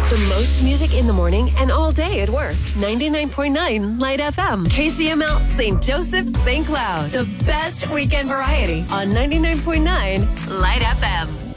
The most music in the morning and all day at work. 99.9 Light FM. KCML St. Joseph, St. Cloud. The best weekend variety on 99.9 Light FM.